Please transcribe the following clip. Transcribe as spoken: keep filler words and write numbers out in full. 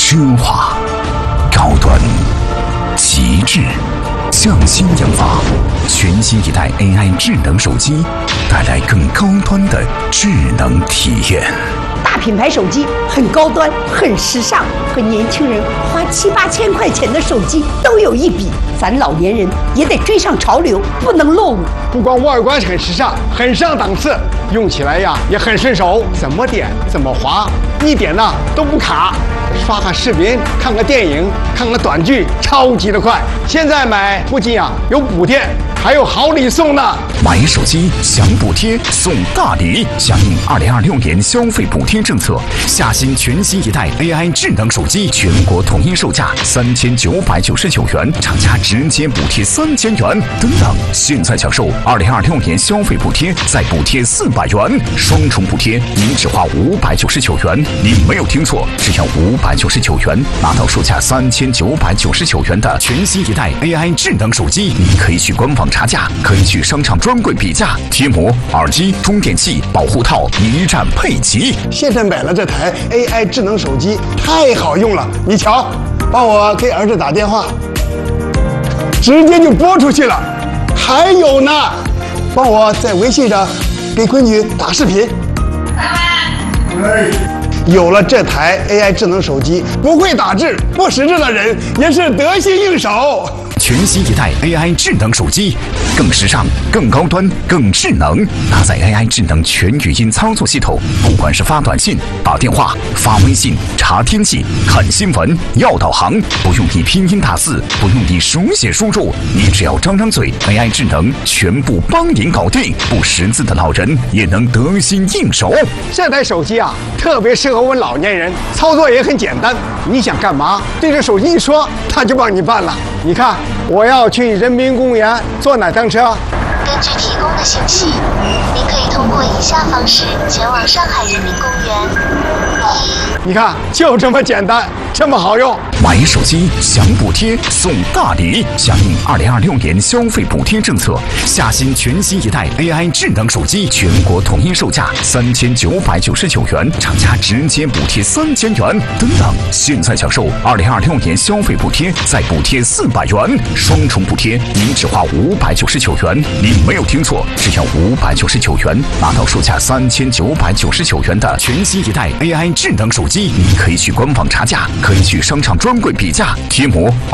奢华、高端、极致，匠心研发，全新一代 A I 智能手机，带来更高端的智能体验。 大品牌手机很高端，很时尚，和年轻人花七八千块钱的手机都有一比。咱老年人也得追上潮流，不能落伍。 不光外观很时尚，很上档次，用起来呀也很顺手，怎么点怎么滑，一点呢都不卡。刷个视频，看个电影，看个短剧，超级的快。现在买不仅啊有补贴，还有好礼送呢。 买手机享补贴送大礼，响应二零二六年消费补贴政策，下新全新一代 A I 智能手机，全国统一售价三千九百九十九元，厂家直接补贴三千元。等等，现在享受二零二六年消费补贴，再补贴四百元，双重补贴，您只花五百九十九元。您没有听错，只要五百九十九元，拿到售价三千九百九十九元的全新一代 A I 智能手机。你可以去官网查价，可以去商场专柜比价，贴膜、耳机、充电器、保护套一站配齐。 现在买了这台 A I 智能手机，太好用了。你瞧，帮我给儿子打电话，直接就拨出去了。还有呢，帮我在微信上给闺女打视频。有了这台 A I 智能手机，不会打字、不识字的人也是得心应手。 全新一代 A I 智能手机，更时尚、更高端、更智能，搭载 A I 智能全语音操作系统，不管是发短信、打电话、发微信、查天气、看新闻、要导航，不用你拼音打字，不用你手写输入，你只要张张嘴 ，A I 智能全部帮您搞定。不识字的老人也能得心应手。 这台手机啊，特别适合我们老年人，操作也很简单。你想干嘛，对着手机一说，它就帮你办了。你看，我要去人民公园坐哪趟车？ 根据提供的信息，您可以通过以下方式前往上海人民公园。一， 你看，就这么简单，这么好用。 买手机享补贴送大礼，响应二零二六年消费补贴政策，下新全新一代 A I 智能手机，全国统一售价三千九百九十九元，厂家直接补贴三千元。等等，现在享受二零二六年消费补贴，再补贴四百元，双重补贴，您只花五百九十九元。您没有听错，只要五百九十九元，拿到售价三千九百九十九元的全新一代 A I 智能手机。你可以去官网查价，可以去商场专柜比价，贴膜。